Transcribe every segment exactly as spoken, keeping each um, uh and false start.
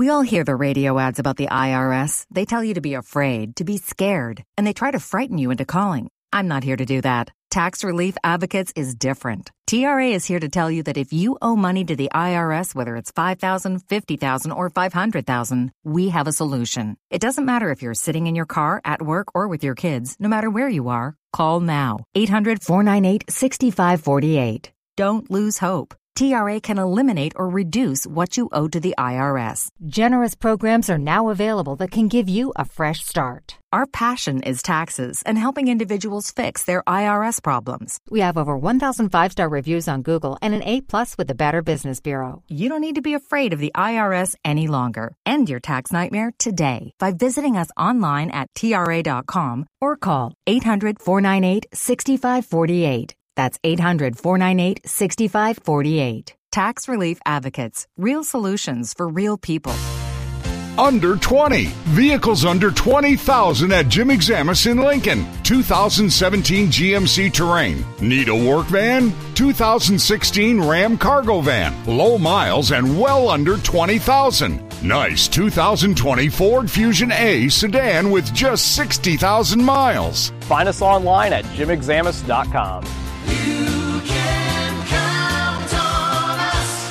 We all hear the radio ads about the I R S. They tell you to be afraid, to be scared, and they try to frighten you into calling. I'm not here to do that. Tax Relief Advocates is different. T R A is here to tell you that if you owe money to the I R S, whether it's five thousand dollars, fifty thousand dollars, or five hundred thousand dollars, we have a solution. It doesn't matter if you're sitting in your car, at work, or with your kids. No matter where you are, call now. eight hundred, four nine eight, six five four eight. Don't lose hope. T R A can eliminate or reduce what you owe to the I R S. Generous programs are now available that can give you a fresh start. Our passion is taxes and helping individuals fix their I R S problems. We have over one thousand five-star reviews on Google and an A plus with the Better Business Bureau. You don't need to be afraid of the I R S any longer. End your tax nightmare today by visiting us online at T R A dot com or call eight hundred, four nine eight, six five four eight. That's eight hundred, four nine eight, six five four eight. Tax Relief Advocates. Real solutions for real people. Under twenty. Vehicles under twenty thousand at Jim Examus in Lincoln. two thousand seventeen G M C Terrain. Need a work van? two thousand sixteen Ram Cargo Van. Low miles and well under twenty thousand. Nice two thousand twenty Ford Fusion A sedan with just sixty thousand miles. Find us online at jim examus dot com. You can count on us.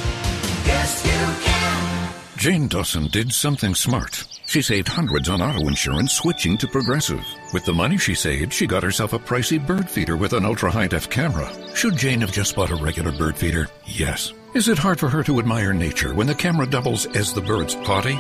Yes, you can. Jane Dawson did something smart. She saved hundreds on auto insurance switching to Progressive. With the money she saved, she got herself a pricey bird feeder with an ultra-high-def camera. Should Jane have just bought a regular bird feeder? Yes. Is it hard for her to admire nature when the camera doubles as the bird's potty?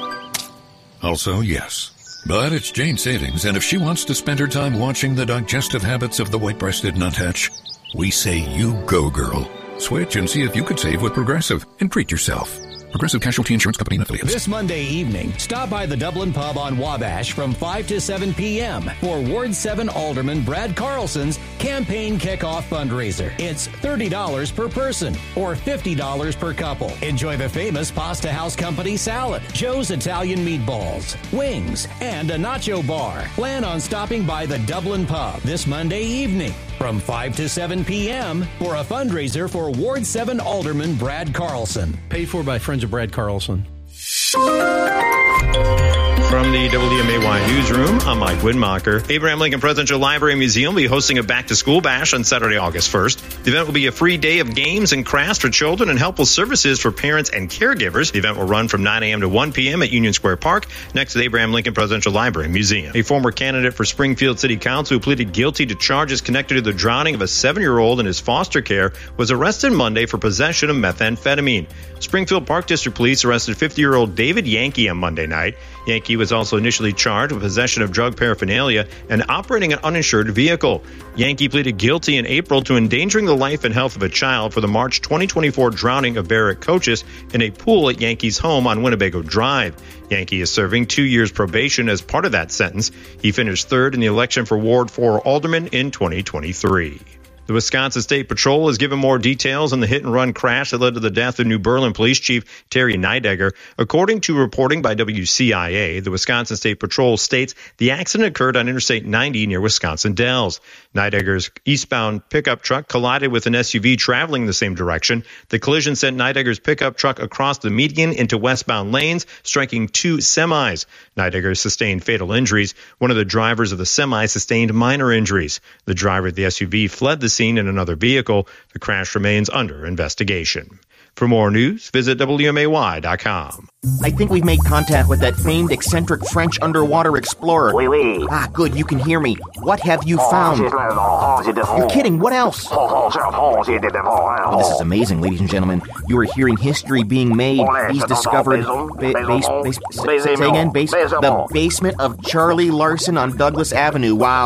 Also, yes. But it's Jane's savings, and if she wants to spend her time watching the digestive habits of the white-breasted nuthatch, we say you go, girl. Switch and see if you could save with Progressive and treat yourself. Progressive Casualty Insurance Company and Affiliates. This Monday evening, stop by the Dublin Pub on Wabash from five to seven p.m. for Ward seven Alderman Brad Carlson's campaign kickoff fundraiser. It's thirty dollars per person or fifty dollars per couple. Enjoy the famous Pasta House Company salad, Joe's Italian meatballs, wings, and a nacho bar. Plan on stopping by the Dublin Pub this Monday evening from five to seven p.m. for a fundraiser for Ward seven Alderman Brad Carlson. Paid for by Friends of Brad Carlson. From the W M A Y Newsroom, I'm Mike Widmacher. Abraham Lincoln Presidential Library and Museum will be hosting a back-to-school bash on Saturday, August first. The event will be a free day of games and crafts for children and helpful services for parents and caregivers. The event will run from nine a.m. to one p.m. at Union Square Park, next to the Abraham Lincoln Presidential Library and Museum. A former candidate for Springfield City Council who pleaded guilty to charges connected to the drowning of a seven-year-old in his foster care was arrested Monday for possession of methamphetamine. Springfield Park District Police arrested fifty-year-old David Yankee on Monday night. Yankee was also initially charged with possession of drug paraphernalia and operating an uninsured vehicle. Yankee pleaded guilty in April to endangering the life and health of a child for the March twenty twenty-four drowning of Barrett Coaches in a pool at Yankee's home on Winnebago Drive. Yankee is serving two years probation as part of that sentence. He finished third in the election for Ward four Alderman in twenty twenty-three. The Wisconsin State Patrol has given more details on the hit-and-run crash that led to the death of New Berlin Police Chief Terry Neidegger. According to reporting by W C I A, the Wisconsin State Patrol states the accident occurred on Interstate ninety near Wisconsin Dells. Neidegger's eastbound pickup truck collided with an S U V traveling the same direction. The collision sent Neidegger's pickup truck across the median into westbound lanes, striking two semis. Neidegger sustained fatal injuries. One of the drivers of the semi sustained minor injuries. The driver of the S U V fled the scene in another vehicle. The crash remains under investigation. For more news, visit W M A Y dot com. I think we've made contact with that famed eccentric French underwater explorer. Oui, oui. Ah, good, you can hear me. What have you found? You're kidding, what else? Oh, this is amazing, ladies and gentlemen. You are hearing history being made. He's discovered... Ba- base, base, say, say again, base, the basement of Charlie Larson on Douglas Avenue. Wow.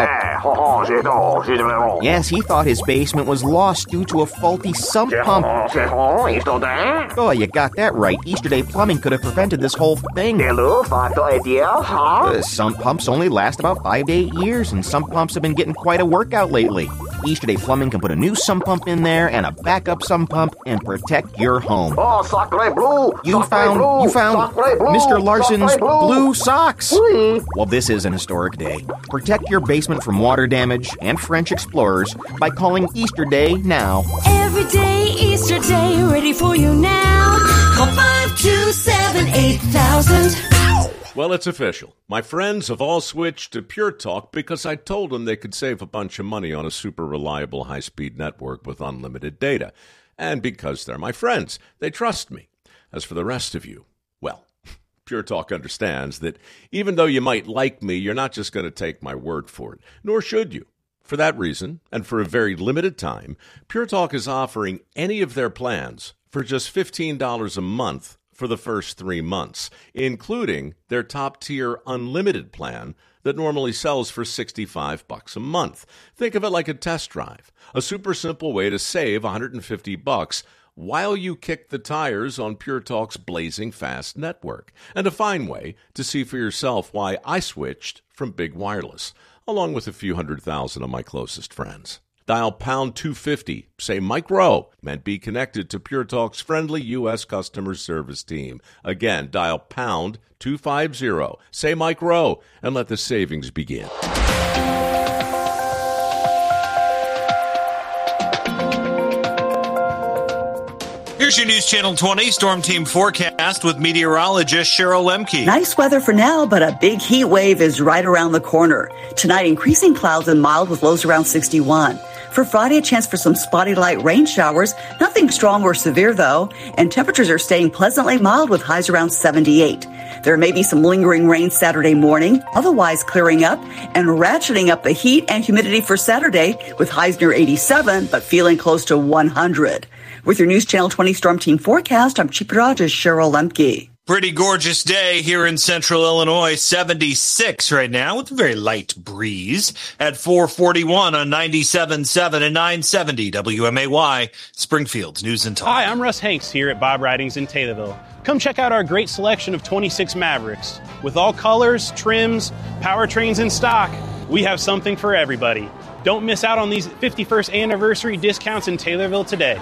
Yes, he thought his basement was lost due to a faulty sump pump. Oh, you got that right. Easter Day Plumbing could have prevented this whole thing. Uh, sump pumps only last about five to eight years, and sump pumps have been getting quite a workout lately. Easter Day Plumbing can put a new sump pump in there and a backup sump pump and protect your home. Oh, sacre bleu! You found, bleu. you found bleu. Mister Larson's bleu. blue socks. Oui. Well, this is an historic day. Protect your basement from water damage and French explorers by calling Easter Day now. Every day, Easter Day, ready for you now. Call five two seven, eight eight thousand. Well, it's official. My friends have all switched to Pure Talk because I told them they could save a bunch of money on a super reliable high-speed network with unlimited data. And because they're my friends, they trust me. As for the rest of you, well, Pure Talk understands that even though you might like me, you're not just going to take my word for it, nor should you. For that reason, and for a very limited time, Pure Talk is offering any of their plans for just fifteen dollars a month for the first three months, including their top-tier unlimited plan that normally sells for sixty-five bucks a month. Think of it like a test drive, a super simple way to save one hundred fifty bucks while you kick the tires on Pure Talk's blazing fast network, and a fine way to see for yourself why I switched from big wireless, along with a few hundred thousand of my closest friends. Dial pound two fifty, say Mike Rowe, and be connected to Pure Talk's friendly U S customer service team. Again, dial pound two fifty, say Mike Rowe, and let the savings begin. Here's your News Channel twenty Storm Team forecast with meteorologist Cheryl Lemke. Nice weather for now, but a big heat wave is right around the corner. Tonight, increasing clouds and mild with lows around sixty-one. For Friday, a chance for some spotty light rain showers. Nothing strong or severe, though. And temperatures are staying pleasantly mild with highs around seventy-eight. There may be some lingering rain Saturday morning, otherwise clearing up and ratcheting up the heat and humidity for Saturday with highs near eighty-seven, but feeling close to one hundred. With your News Channel twenty Storm Team forecast, I'm Chief Meteorologist Cheryl Lemke. Pretty gorgeous day here in central Illinois, seventy-six right now with a very light breeze at four forty-one on ninety-seven point seven and nine seventy W M A Y, Springfield's News and Talk. Hi, I'm Russ Hanks here at Bob Ridings in Taylorville. Come check out our great selection of twenty-six Mavericks. With all colors, trims, powertrains in stock, we have something for everybody. Don't miss out on these fifty-first anniversary discounts in Taylorville today.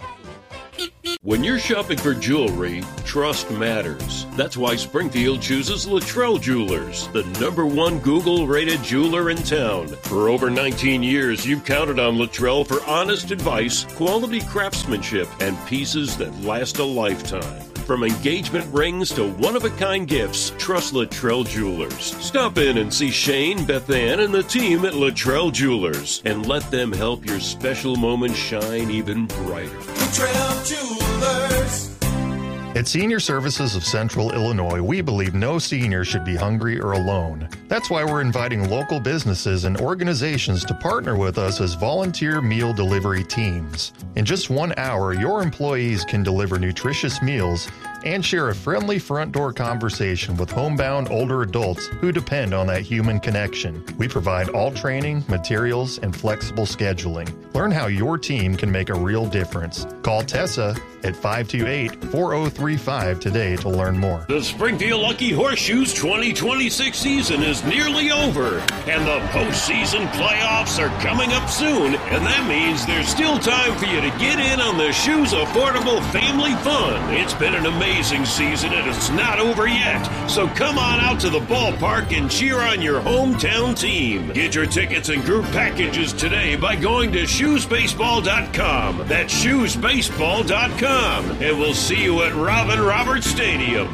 When you're shopping for jewelry, trust matters. That's why Springfield chooses Luttrell Jewelers, the number one Google-rated jeweler in town. For over nineteen years, you've counted on Luttrell for honest advice, quality craftsmanship, and pieces that last a lifetime. From engagement rings to one-of-a-kind gifts, trust Luttrell Jewelers. Stop in and see Shane, Beth Ann, and the team at Luttrell Jewelers, and let them help your special moments shine even brighter. Luttrell Jewelers. At Senior Services of Central Illinois, we believe no senior should be hungry or alone. That's why we're inviting local businesses and organizations to partner with us as volunteer meal delivery teams. In just one hour, your employees can deliver nutritious meals and share a friendly front door conversation with homebound older adults who depend on that human connection. We provide all training, materials, and flexible scheduling. Learn how your team can make a real difference. Call Tessa at five two eight, four zero three five today to learn more. The Springfield Lucky Horseshoes twenty twenty-six season is nearly over, and the postseason playoffs are coming up soon, and that means there's still time for you to get in on the Shoes Affordable Family Fun. It's been an amazing season, and it's not over yet, so come on out to the ballpark and cheer on your hometown team. Get your tickets and group packages today by going to shoes baseball dot com. That's shoes baseball dot com. And we'll see you at Robin Roberts Stadium.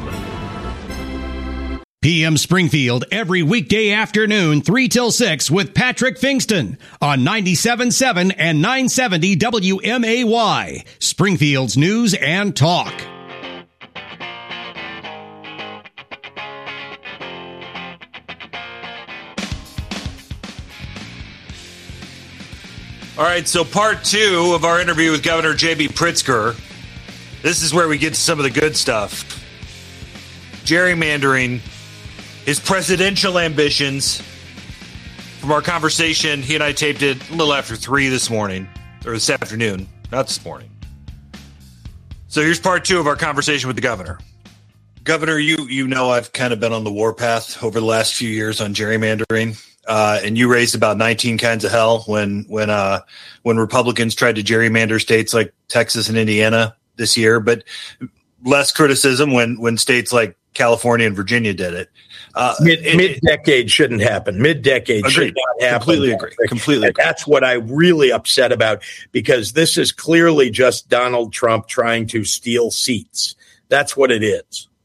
P M Springfield every weekday afternoon, three till six with Patrick Fingston on ninety-seven point seven and nine seventy W M A Y, Springfield's News and Talk. All right, so part two of our interview with Governor J B. Pritzker. This is where we get to some of the good stuff. Gerrymandering, his presidential ambitions. From our conversation, he and I taped it a little after three this morning, or this afternoon, not this morning. So here's part two of our conversation with the governor. Governor, you you know I've kind of been on the warpath over the last few years on gerrymandering. Uh, and you raised about nineteen kinds of hell when when uh, when Republicans tried to gerrymander states like Texas and Indiana this year, but less criticism when when states like California and Virginia did it. Uh, Mid, it mid-decade shouldn't happen. Mid-decade agree. should not happen. Completely agree. Completely agree. That's what I'm really upset about, because this is clearly just Donald Trump trying to steal seats. That's what it is.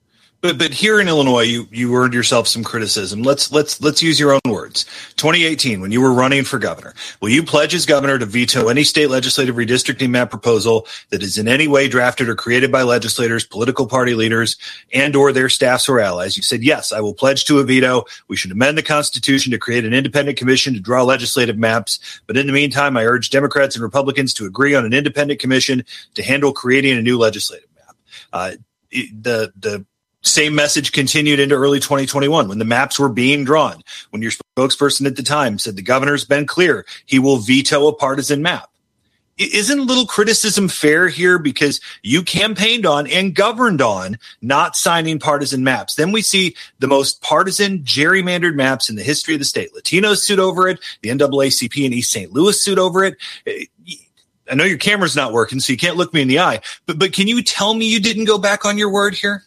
But but here in Illinois, you you earned yourself some criticism. Let's let's let's use your own words. twenty eighteen, when you were running for governor, will you pledge as governor to veto any state legislative redistricting map proposal that is in any way drafted or created by legislators, political party leaders, and or their staffs or allies? You said, yes, I will pledge to a veto. We should amend the Constitution to create an independent commission to draw legislative maps. But in the meantime, I urge Democrats and Republicans to agree on an independent commission to handle creating a new legislative map. Uh, the the Same message continued into early twenty twenty-one when the maps were being drawn, when your spokesperson at the time said the governor's been clear he will veto a partisan map. Isn't a little criticism fair here because you campaigned on and governed on not signing partisan maps? Then we see the most partisan gerrymandered maps in the history of the state. Latinos sued over it. The N double A C P in East Saint Louis sued over it. I know your camera's not working, so you can't look me in the eye, but, but can you tell me you didn't go back on your word here?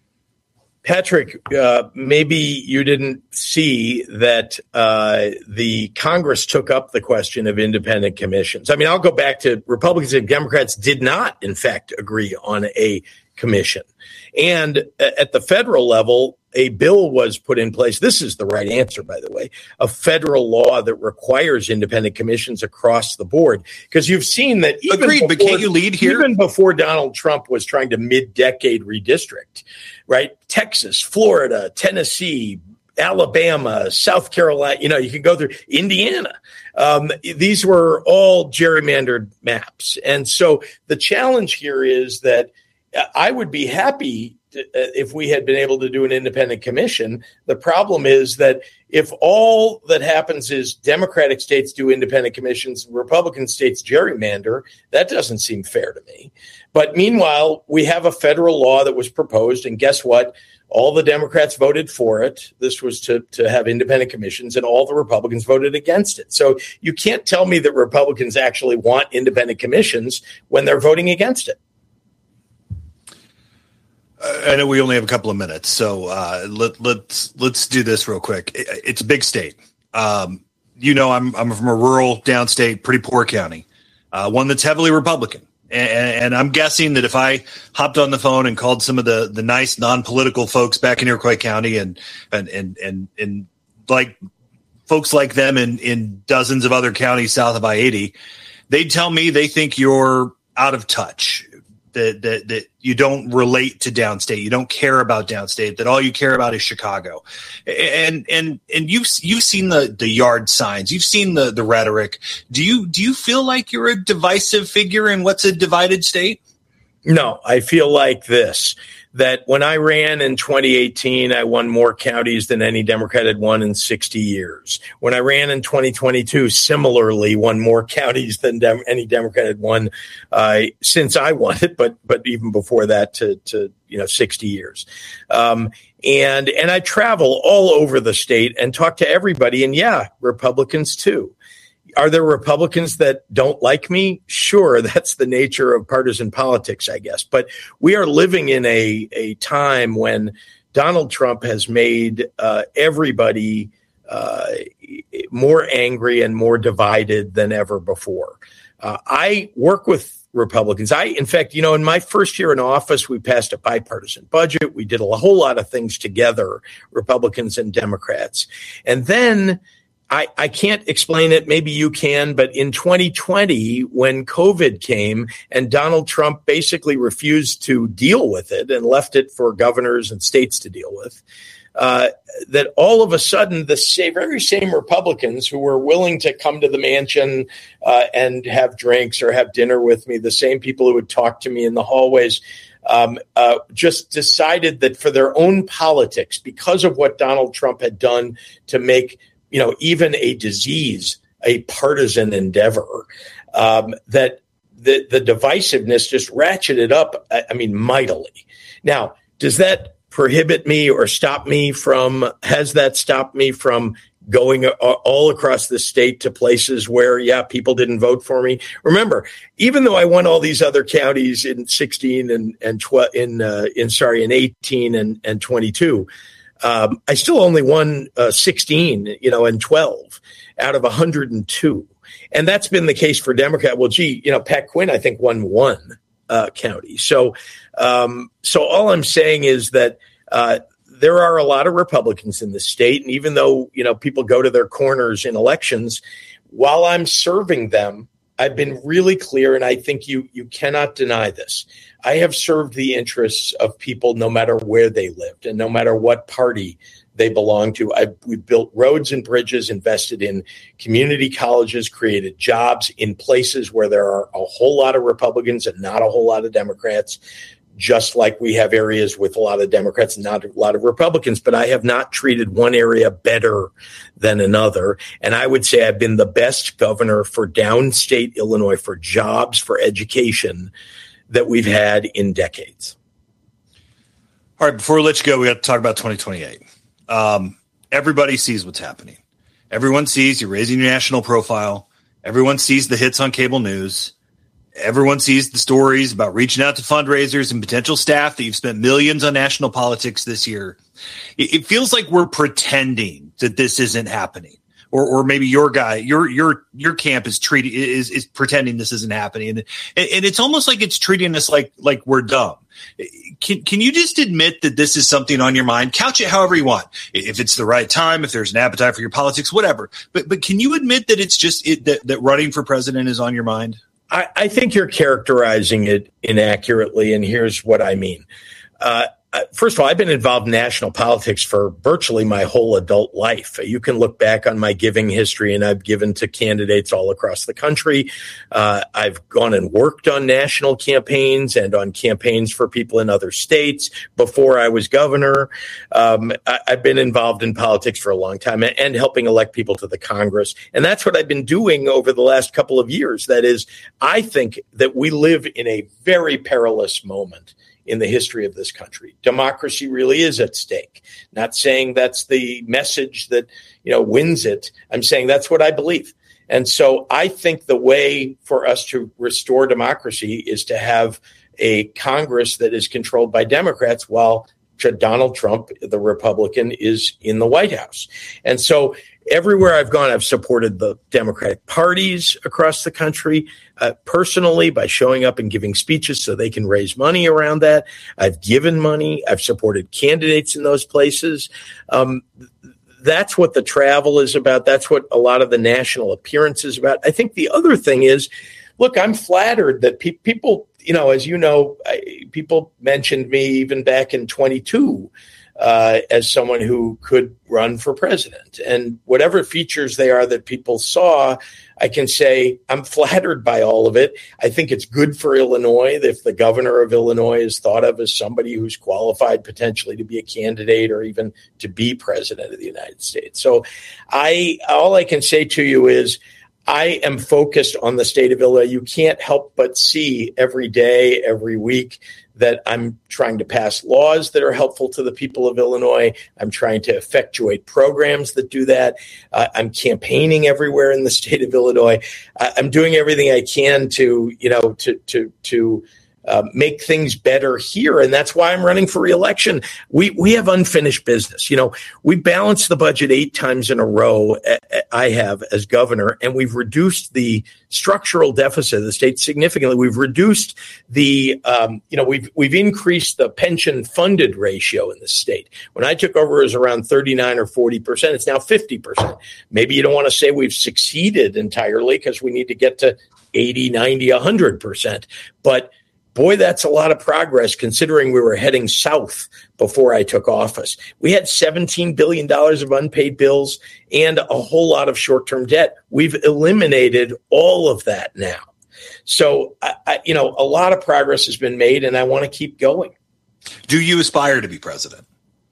Patrick, uh, maybe you didn't see that uh, the Congress took up the question of independent commissions. I mean, I'll go back to Republicans and Democrats did not, in fact, agree on a commission. And at the federal level, a bill was put in place. This is the right answer, by the way, a federal law that requires independent commissions across the board. Because you've seen that even Agreed, before, but can't you lead here? Even before Donald Trump was trying to mid-decade redistrict, right? Texas, Florida, Tennessee, Alabama, South Carolina, you know, you can go through Indiana. Um, these were all gerrymandered maps. And so the challenge here is that I would be happy if we had been able to do an independent commission. The problem is that if all that happens is Democratic states do independent commissions, Republican states gerrymander, that doesn't seem fair to me. But meanwhile, we have a federal law that was proposed, and guess what? All the Democrats voted for it. This was to, to have independent commissions, and all the Republicans voted against it. So you can't tell me that Republicans actually want independent commissions when they're voting against it. I know we only have a couple of minutes, so uh, let, let's let's do this real quick. It, it's a big state. Um, you know, I'm I'm from a rural downstate, pretty poor county, uh, one that's heavily Republican. And, and I'm guessing that if I hopped on the phone and called some of the the nice non-political folks back in Iroquois County and and and and, and like folks like them in, in dozens of other counties south of I eighty, they'd tell me they think you're out of touch. That, that that you don't relate to downstate, you don't care about downstate, that all you care about is Chicago, and and and you've you've seen the the yard signs, you've seen the the rhetoric. Do you do you feel like you're a divisive figure in what's a divided state? No, I feel like this, that when I ran in twenty eighteen, I won more counties than any Democrat had won in sixty years. When I ran in twenty twenty-two, similarly won more counties than dem- any Democrat had won uh, since I won it, but but even before that to, to you know, sixty years. Um, and and I travel all over the state and talk to everybody, and yeah, Republicans too. Are there Republicans that don't like me? Sure, that's the nature of partisan politics, I guess. But we are living in a, a time when Donald Trump has made uh, everybody uh, more angry and more divided than ever before. Uh, I work with Republicans. I, in fact, you know, in my first year in office, we passed a bipartisan budget. We did a whole lot of things together, Republicans and Democrats. And then I, I can't explain it. Maybe you can. But in twenty twenty, when COVID came and Donald Trump basically refused to deal with it and left it for governors and states to deal with, uh, that all of a sudden the same, very same Republicans who were willing to come to the mansion uh, and have drinks or have dinner with me, the same people who would talk to me in the hallways, Um, uh, just decided that for their own politics, because of what Donald Trump had done to make, you know, even a disease a partisan endeavor, um, that the, the divisiveness just ratcheted up, I mean, mightily. Now, does that prohibit me or stop me from, has that stopped me from going all across the state to places where, yeah, people didn't vote for me? Remember, even though I won all these other counties in sixteen and, and twelve, in, uh, in, sorry, in eighteen and, and twenty-two, um, I still only won uh, sixteen, you know, and twelve out of one hundred two. And that's been the case for Democrat. Well, gee, you know, Pat Quinn, I think, won one uh, county. So, um, so all I'm saying is that Uh, there are a lot of Republicans in the state. And even though, you know, people go to their corners in elections, while I'm serving them, I've been really clear, and I think you you cannot deny this. I have served the interests of people no matter where they lived and no matter what party they belong to. I've, we've built roads and bridges, invested in community colleges, created jobs in places where there are a whole lot of Republicans and not a whole lot of Democrats, just like we have areas with a lot of Democrats and not a lot of Republicans. But I have not treated one area better than another. And I would say I've been the best governor for downstate Illinois, for jobs, for education that we've had in decades. All right, before we let you go, we got to talk about twenty twenty-eight. Um, everybody sees what's happening. Everyone sees you're raising your national profile. Everyone sees the hits on cable news. Everyone sees the stories about reaching out to fundraisers and potential staff that you've spent millions on national politics this year. It, it feels like we're pretending that this isn't happening. Or, or maybe your guy, your your your camp is treating is is pretending this isn't happening, and, and it's almost like it's treating us like like we're dumb. Can can you just admit that this is something on your mind? Couch it however you want. If it's the right time, if there's an appetite for your politics, whatever. But but can you admit that it's just it, that that running for president is on your mind? I, I think you're characterizing it inaccurately, and here's what I mean. Uh, First of all, I've been involved in national politics for virtually my whole adult life. You can look back on my giving history, and I've given to candidates all across the country. Uh, I've gone and worked on national campaigns and on campaigns for people in other states before I was governor. Um, I, I've been involved in politics for a long time and, and helping elect people to the Congress. And that's what I've been doing over the last couple of years. That is, I think that we live in a very perilous moment in the history of this country. Democracy really is at stake. Not saying that's the message that, you know, wins it. I'm saying that's what I believe. And so I think the way for us to restore democracy is to have a Congress that is controlled by Democrats while Donald Trump, the Republican, is in the White House. And so everywhere I've gone, I've supported the Democratic parties across the country uh, personally by showing up and giving speeches so they can raise money around that. I've given money. I've supported candidates in those places. Um, that's what the travel is about. That's what a lot of the national appearance is about. I think the other thing is, look, I'm flattered that pe- people, you know, as you know, I, people mentioned me even back in twenty-two uh, as someone who could run for president. And whatever features they are that people saw, I can say I'm flattered by all of it. I think it's good for Illinois if the governor of Illinois is thought of as somebody who's qualified potentially to be a candidate or even to be president of the United States. So I all I can say to you is, I am focused on the state of Illinois. You can't help but see every day, every week, that I'm trying to pass laws that are helpful to the people of Illinois. I'm trying to effectuate programs that do that. Uh, I'm campaigning everywhere in the state of Illinois. I, I'm doing everything I can to, you know, to to to. Uh, make things better here. And that's why I'm running for reelection. We we have unfinished business. You know, we balanced the budget eight times in a row. I have as governor, and we've reduced the structural deficit of the state significantly. We've reduced the, um, you know, we've we've increased the pension funded ratio in the state. When I took over, it was around thirty-nine or forty percent. It's now fifty percent. Maybe you don't want to say we've succeeded entirely because we need to get to eighty, ninety, one hundred percent. But boy, that's a lot of progress considering we were heading south before I took office. We had seventeen billion dollars of unpaid bills and a whole lot of short-term debt. We've eliminated all of that now. So, I, I, you know, a lot of progress has been made, and I want to keep going. Do you aspire to be president?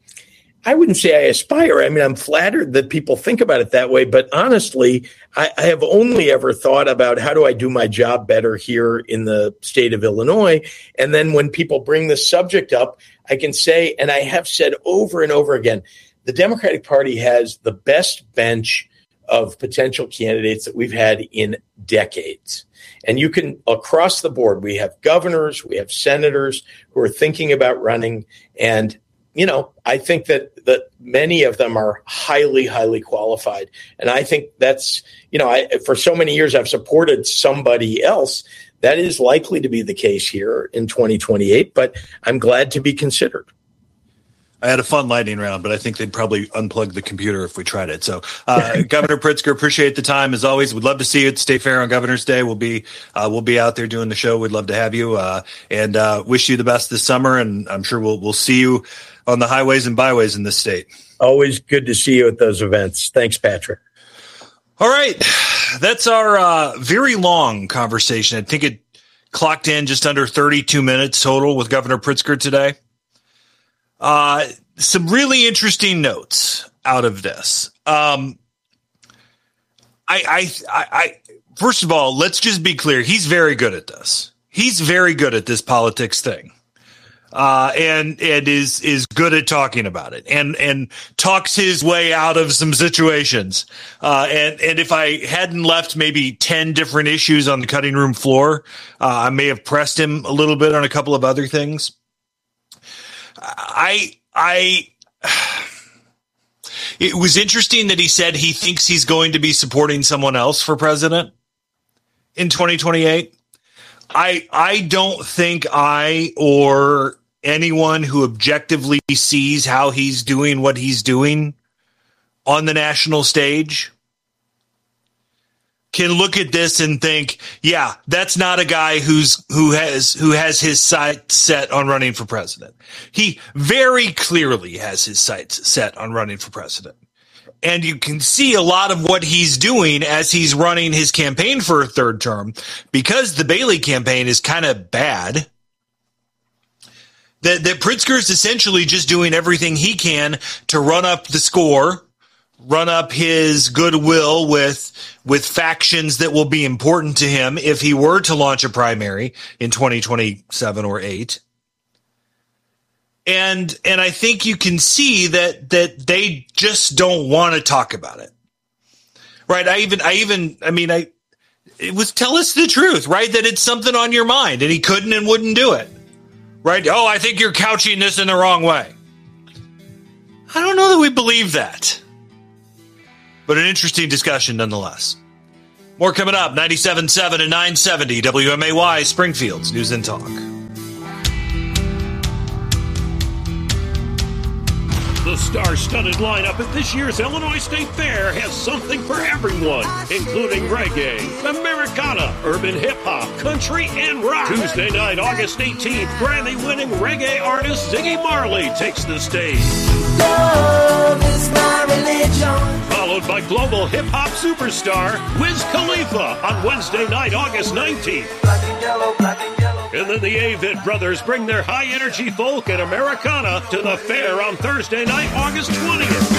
I wouldn't say I aspire. I mean, I'm flattered that people think about it that way. But honestly, I, I have only ever thought about how do I do my job better here in the state of Illinois. And then when people bring this subject up, I can say, and I have said over and over again, the Democratic Party has the best bench of potential candidates that we've had in decades. And you can, across the board, we have governors, we have senators who are thinking about running. And you know, I think that, that many of them are highly, highly qualified. And I think that's, you know, I, for so many years I've supported somebody else. That is likely to be the case here in twenty twenty-eight, but I'm glad to be considered. I had a fun lightning round, but I think they'd probably unplug the computer if we tried it. So, uh, Governor Pritzker, appreciate the time as always. We'd love to see you at State Fair on Governor's Day. We'll be uh, we'll be out there doing the show. We'd love to have you, uh, and uh, wish you the best this summer. And I'm sure we'll we'll see you on the highways and byways in this state. Always good to see you at those events. Thanks, Patrick. All right, that's our uh, very long conversation. I think it clocked in just under thirty-two minutes total with Governor Pritzker today. Uh, some really interesting notes out of this. Um, I, I, I, I, first of all, let's just be clear. He's very good at this. He's very good at this politics thing. Uh, and, and is, is good at talking about it and, and talks his way out of some situations. Uh, and, and if I hadn't left maybe ten different issues on the cutting room floor, uh, I may have pressed him a little bit on a couple of other things. I, I, it was interesting that he said he thinks he's going to be supporting someone else for president in twenty twenty-eight. I, I don't think I or anyone who objectively sees how he's doing what he's doing on the national stage can look at this and think, yeah, that's not a guy who's who has who has his sights set on running for president. He very clearly has his sights set on running for president. And you can see a lot of what he's doing as he's running his campaign for a third term, because the Bailey campaign is kind of bad. That, that Pritzker is essentially just doing everything he can to run up the score, run up his goodwill with with factions that will be important to him if he were to launch a primary in twenty twenty-seven or eight. And and I think you can see that that they just don't want to talk about it. Right? I even I even I mean I it was tell us the truth, right? That it's something on your mind and he couldn't and wouldn't do it. Right? Oh, I think you're couching this in the wrong way. I don't know that we believe that. But an interesting discussion nonetheless. More coming up, ninety-seven point seven and nine seventy W M A Y, Springfield's News and Talk. The star-studded lineup at this year's Illinois State Fair has something for everyone, including reggae, Americana, urban hip-hop, country, and rock. Tuesday night, August eighteenth, Grammy-winning reggae artist Ziggy Marley takes the stage. Love is my religion. Followed by global hip-hop superstar Wiz Khalifa on Wednesday night, August nineteenth. Black and yellow, black and yellow. And then the Avett Brothers bring their high-energy folk and Americana to the fair on Thursday night, August twentieth.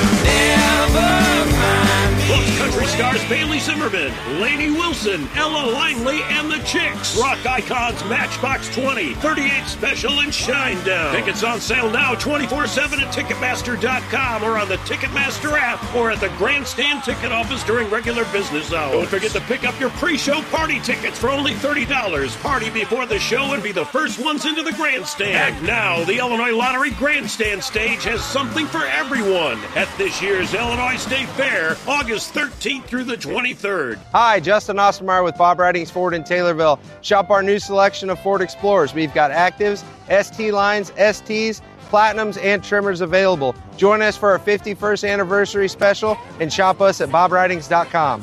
Never mind me. Plus country stars Bailey Zimmerman, Lainey Wilson, Ella Langley, and the Chicks. Rock icons Matchbox twenty, thirty-eight Special, and Shinedown. Tickets on sale now twenty-four seven at Ticketmaster dot com or on the Ticketmaster app or at the Grandstand ticket office during regular business hours. Don't forget to pick up your pre-show party tickets for only thirty dollars. Party before the show and be the first ones into the Grandstand. And now, the Illinois Lottery Grandstand stage has something for everyone at this year's Illinois State Fair, August thirteenth through the twenty-third. Hi, Justin Ostermeyer with Bob Ridings Ford in Taylorville. Shop our new selection of Ford Explorers. We've got Actives, S T lines, S Ts, Platinums, and Trimmers available. Join us for our fifty-first anniversary special and shop us at bob ridings dot com.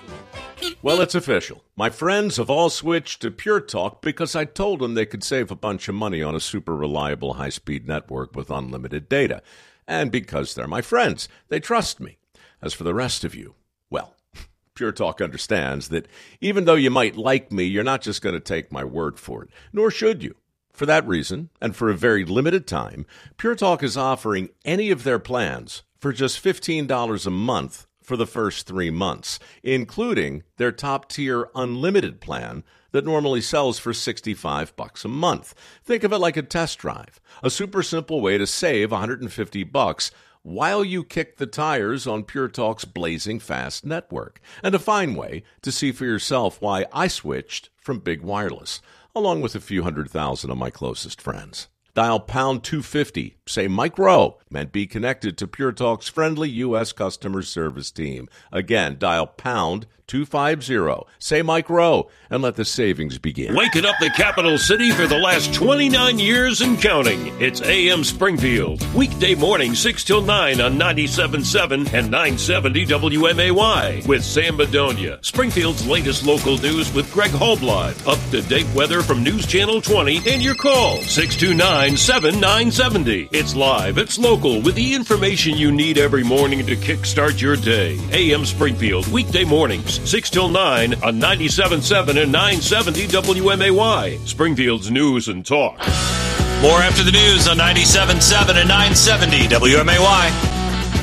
Well, it's official. My friends have all switched to Pure Talk because I told them they could save a bunch of money on a super reliable high-speed network with unlimited data. And because they're my friends, they trust me. As for the rest of you, well, Pure Talk understands that even though you might like me, you're not just going to take my word for it, nor should you. For that reason, and for a very limited time, Pure Talk is offering any of their plans for just fifteen dollars a month for the first three months, including their top-tier unlimited plan that normally sells for sixty-five bucks a month. Think of it like a test drive, a super simple way to save one hundred fifty bucks while you kick the tires on Pure Talk's blazing fast network, and a fine way to see for yourself why I switched from Big Wireless, along with a few hundred thousand of my closest friends. Dial pound two fifty, say Mike Rowe, and be connected to Pure Talk's friendly U S customer service team. Again, dial pound two five zero. Say Mike Rowe and let the savings begin. Waking up the capital city for the last twenty-nine years and counting. It's A M Springfield. Weekday morning, six till nine on ninety-seven point seven and nine seventy W M A Y with Sam Bedonia. Springfield's latest local news with Greg Holblad. Up-to-date weather from News Channel twenty and your call, six two nine, seven nine seven zero. It's live, it's local, with the information you need every morning to kickstart your day. A M Springfield, weekday mornings, six till nine on ninety-seven point seven and nine seventy W M A Y. Springfield's News and Talk. More after the news on ninety-seven point seven and nine seventy W M A Y.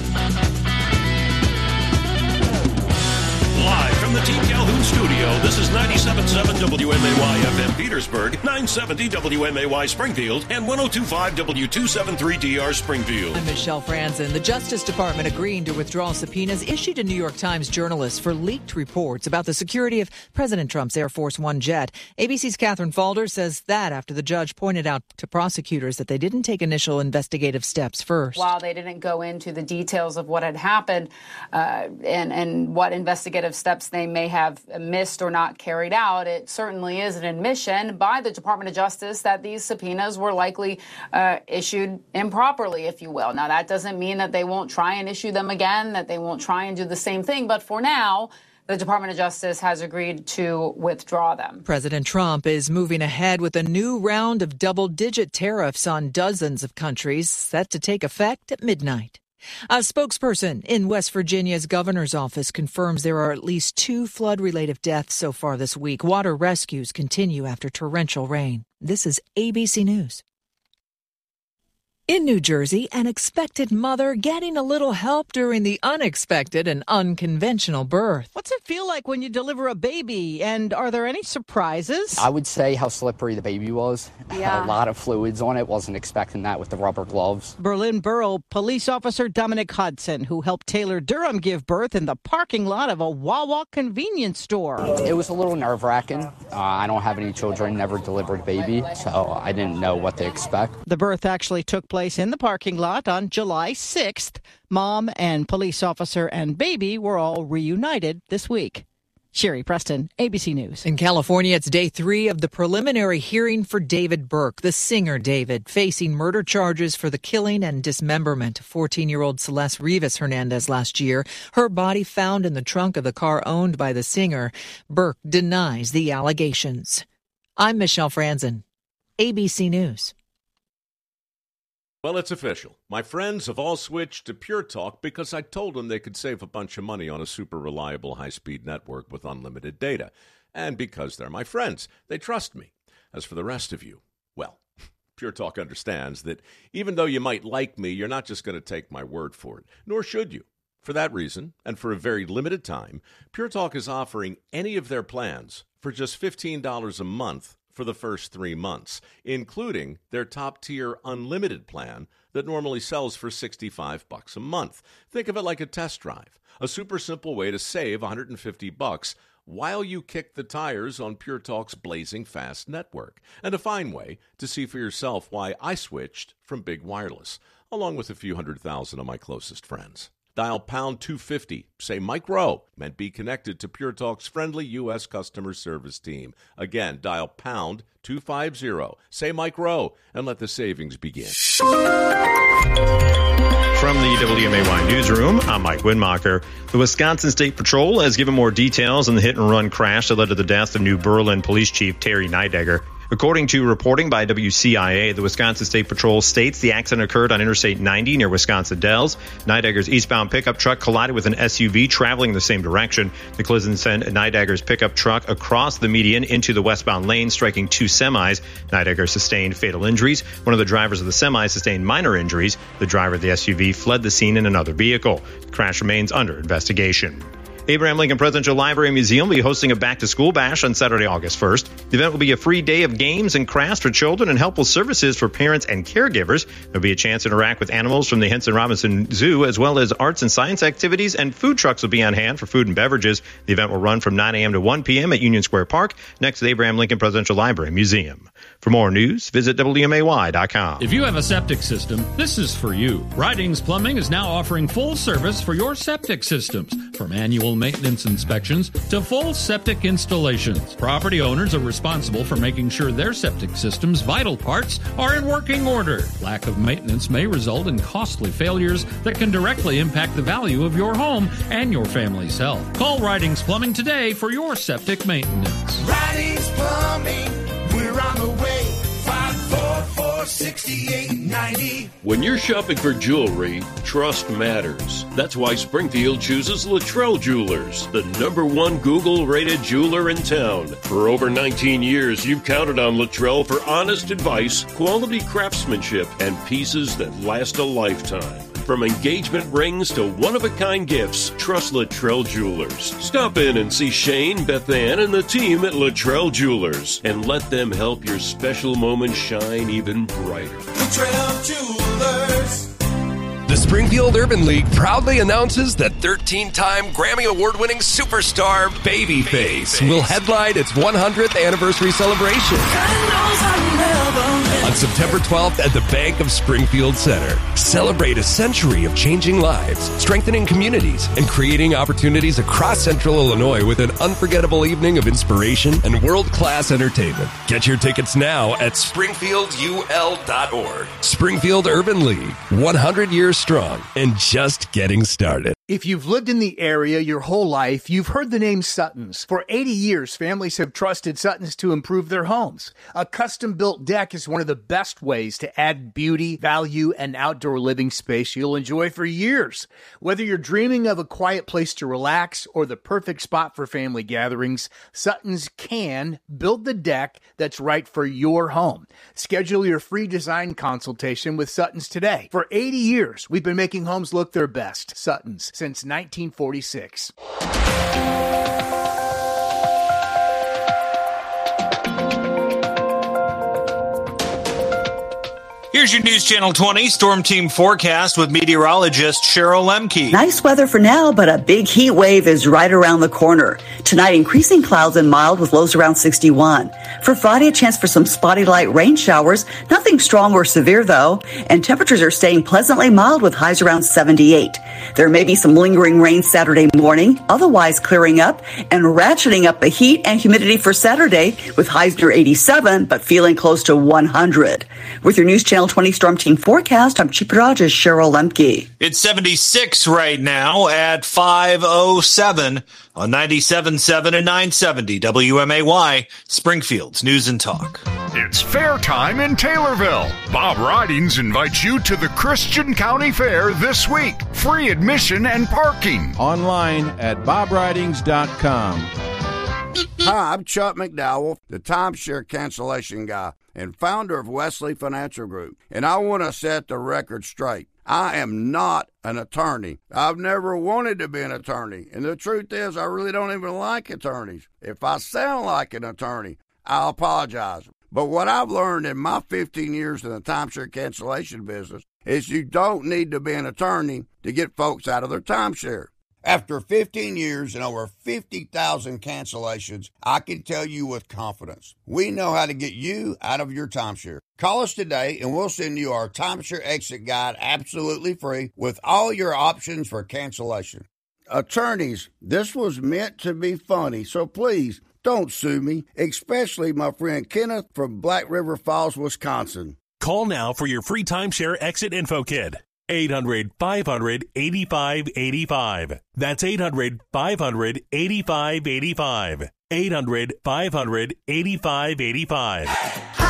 Live from the Team Calhoun studio, this is ninety-seven point seven W M A Y F M Petersburg, nine seventy W M A Y Springfield, and one oh two point five W two seventy-three D R Springfield. I'm Michelle Franzen. The Justice Department agreeing to withdraw subpoenas issued to New York Times journalists for leaked reports about the security of President Trump's Air Force One jet. A B C's Catherine Falder says that after the judge pointed out to prosecutors that they didn't take initial investigative steps first. While they didn't go into the details of what had happened uh, and, and what investigative steps they may have missed or not carried out, it certainly is an admission by the Department of Justice that these subpoenas were likely uh, issued improperly, if you will. Now, that doesn't mean that they won't try and issue them again, that they won't try and do the same thing. But for now, the Department of Justice has agreed to withdraw them. President Trump is moving ahead with a new round of double-digit tariffs on dozens of countries set to take effect at midnight. A spokesperson in West Virginia's governor's office confirms there are at least two flood-related deaths so far this week. Water rescues continue after torrential rain. This is A B C News. In New Jersey, an expected mother getting a little help during the unexpected and unconventional birth. What's it feel like when you deliver a baby? And are there any surprises? I would say how slippery the baby was. Yeah. A lot of fluids on it. Wasn't expecting that with the rubber gloves. Berlin Borough Police Officer Dominic Hudson, who helped Taylor Durham give birth in the parking lot of a Wawa convenience store. It was a little nerve-wracking. Uh, I don't have any children, never delivered a baby, so I didn't know what to expect. The birth actually took place in the parking lot on July sixth. Mom and police officer and baby were all reunited this week. Sherry Preston, A B C News. In California, it's day three of the preliminary hearing for David Burke, the singer David, facing murder charges for the killing and dismemberment of fourteen-year-old Celeste Rivas Hernandez last year. Her body found in the trunk of the car owned by the singer. Burke denies the allegations. I'm Michelle Franzen, A B C News. Well, it's official. My friends have all switched to Pure Talk because I told them they could save a bunch of money on a super reliable high-speed network with unlimited data. And because they're my friends, they trust me. As for the rest of you, well, Pure Talk understands that even though you might like me, you're not just going to take my word for it, nor should you. For that reason, and for a very limited time, Pure Talk is offering any of their plans for just fifteen dollars a month for the first three months, including their top-tier unlimited plan that normally sells for sixty-five bucks a month. Think of it like a test drive, a super simple way to save one hundred fifty bucks while you kick the tires on Pure Talk's blazing fast network, and a fine way to see for yourself why I switched from big wireless, along with a few hundred thousand of my closest friends. Dial pound two fifty, say Mike Rowe, and be connected to Pure Talk's friendly U S customer service team. Again, dial pound two fifty, say Mike Rowe, and let the savings begin. From the W M A Y Newsroom, I'm Mike Widmacher. The Wisconsin State Patrol has given more details on the hit-and-run crash that led to the death of New Berlin Police Chief Terry Nidegger. According to reporting by W C I A, the Wisconsin State Patrol states the accident occurred on Interstate ninety near Wisconsin Dells. Nidegger's eastbound pickup truck collided with an S U V traveling in the same direction. The collision sent Nidegger's pickup truck across the median into the westbound lane, striking two semis. Nidegger sustained fatal injuries. One of the drivers of the semi sustained minor injuries. The driver of the S U V fled the scene in another vehicle. The crash remains under investigation. Abraham Lincoln Presidential Library and Museum will be hosting a back-to-school bash on Saturday, August first. The event will be a free day of games and crafts for children and helpful services for parents and caregivers. There will be a chance to interact with animals from the Henson Robinson Zoo, as well as arts and science activities, and food trucks will be on hand for food and beverages. The event will run from nine a.m. to one p.m. at Union Square Park, next to the Abraham Lincoln Presidential Library and Museum. For more news, visit W M A Y dot com. If you have a septic system, this is for you. Ridings Plumbing is now offering full service for your septic systems. From annual maintenance inspections to full septic installations, property owners are responsible for making sure their septic system's vital parts are in working order. Lack of maintenance may result in costly failures that can directly impact the value of your home and your family's health. Call Ridings Plumbing today for your septic maintenance. Ridings Plumbing, we're on the way. five four four, six eight nine zero. When you're shopping for jewelry, trust matters. That's why Springfield chooses Luttrell Jewelers, the number one Google-rated jeweler in town. For over nineteen years, you've counted on Luttrell for honest advice, quality craftsmanship, and pieces that last a lifetime. From engagement rings to one-of-a-kind gifts, trust Luttrell Jewelers. Stop in and see Shane, Beth Ann, and the team at Luttrell Jewelers, and let them help your special moment shine even brighter. Luttrell Jewelers. The Springfield Urban League proudly announces that thirteen-time Grammy Award-winning superstar Babyface will headline its one hundredth anniversary celebration on September twelfth at the Bank of Springfield Center. Celebrate a century of changing lives, strengthening communities, and creating opportunities across Central Illinois with an unforgettable evening of inspiration and world-class entertainment. Get your tickets now at springfield u l dot org. Springfield Urban League, one hundred years strong and just getting started. If you've lived in the area your whole life, you've heard the name Sutton's. For eighty years, families have trusted Sutton's to improve their homes. A custom-built deck is one of the best ways to add beauty, value, and outdoor living space you'll enjoy for years. Whether you're dreaming of a quiet place to relax or the perfect spot for family gatherings, Sutton's can build the deck that's right for your home. Schedule your free design consultation with Sutton's today. For eighty years, we've been making homes look their best. Sutton's. Since nineteen forty-six. Here's your News Channel twenty Storm Team forecast with meteorologist Cheryl Lemke. Nice weather for now, but a big heat wave is right around the corner. Tonight, increasing clouds and mild with lows around sixty-one. For Friday, a chance for some spotty light rain showers. Nothing strong or severe, though. And temperatures are staying pleasantly mild with highs around seventy-eight. There may be some lingering rain Saturday morning, otherwise clearing up and ratcheting up the heat and humidity for Saturday with highs near eighty-seven, but feeling close to one hundred. With your News Channel twenty Storm Team forecast, I'm Chief Meteorologist Cheryl Lemke. It's seventy-six right now at five oh seven on ninety-seven point seven and nine seventy W M A Y, Springfield's News and Talk. It's fair time in Taylorville. Bob Ridings invites you to the Christian County Fair this week. Free admission and parking. Online at bob ridings dot com. Hi, I'm Chuck McDowell, the timeshare cancellation guy and founder of Wesley Financial Group, and I want to set the record straight. I am not an attorney. I've never wanted to be an attorney, and the truth is I really don't even like attorneys. If I sound like an attorney, I'll apologize. But what I've learned in my fifteen years in the timeshare cancellation business is you don't need to be an attorney to get folks out of their timeshare. After fifteen years and over fifty thousand cancellations, I can tell you with confidence, we know how to get you out of your timeshare. Call us today and we'll send you our timeshare exit guide absolutely free with all your options for cancellation. Attorneys, this was meant to be funny, so please don't sue me, especially my friend Kenneth from Black River Falls, Wisconsin. Call now for your free timeshare exit info kit. eight hundred, five hundred, eighty-five eighty-five. That's eight hundred, five hundred, eighty-five eighty-five. eight hundred, five hundred, eighty-five eighty-five.